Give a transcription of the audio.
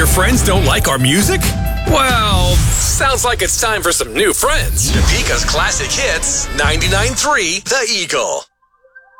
your friends don't like our music? Well, sounds like it's time for some new friends. Topeka's Classic Hits, 99.3 The Eagle.